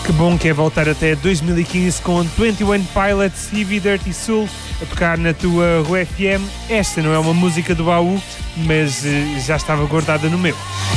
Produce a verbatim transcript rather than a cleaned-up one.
Que bom que é voltar até dois mil e quinze com vinte e um Pilots, Heavy Dirty Soul a tocar na tua Rua F M. Esta não é uma música do baú, mas uh, já estava guardada no meu.